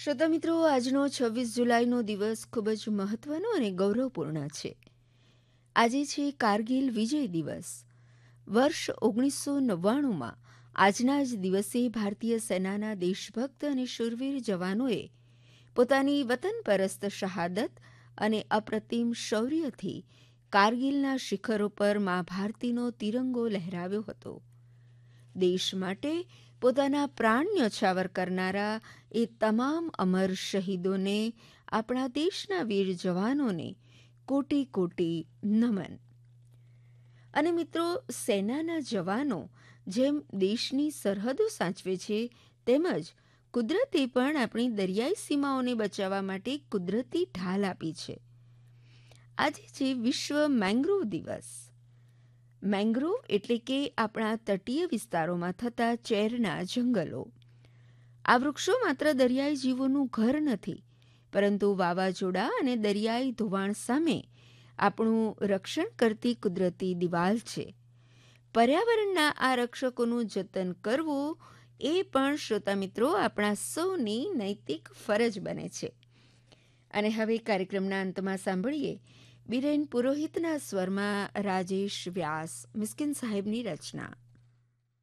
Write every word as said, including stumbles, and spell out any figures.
શ્રોતા મિત્રો, આજનો છવ્વીસ જુલાઈનો દિવસ ખૂબ જ મહત્વનો અને ગૌરવપૂર્ણ છે. આજે છે કારગિલ વિજય દિવસ. વર્ષ ઓગણીસો નવ્વાણુંમાં આજના જ દિવસે ભારતીય સેનાના દેશભક્ત અને શૂરવીર જવાનોએ પોતાની વતનપરસ્ત શહાદત અને અપ્રતિમ શૌર્યથી કારગિલના શિખરો પર મા ભારતીનો તિરંગો લહેરાવ્યો હતો. દેશ માટે પોતાના પ્રાણ ન્યોછાવર કરનારા એ તમામ અમર શહીદોને, આપણા દેશના વીર જવાનોને કોટી કોટી નમન. અને મિત્રો, સેનાના જવાનો જેમ દેશની સરહદો સાચવે છે, તેમજ કુદરતે પણ આપણી દરિયાઈ સીમાઓને બચાવવા માટે કુદરતી ઢાલ આપી છે. આજે છે વિશ્વ મેંગ્રોવ દિવસ. મેંગ્રોવ એટલે કે આપણા તટીય વિસ્તારોમાં થતા ચેરના જંગલો. આ વૃક્ષો માત્ર દરિયાઈ જીવોનું ઘર નથી, પરંતુ વાવાઝોડા અને દરિયાઈ ધોવાણ સામે આપણું રક્ષણ કરતી કુદરતી દિવાલ છે. પર્યાવરણના આ રક્ષકોનું જતન કરવું એ પણ, શ્રોતા મિત્રો, આપણા સૌની નૈતિક ફરજ બને છે. અને હવે કાર્યક્રમના અંતમાં સાંભળીએ બિરેન પુરોહિતના સ્વરમાં રાજેશ વ્યાસ મિસ્કિન સાહેબની રચના.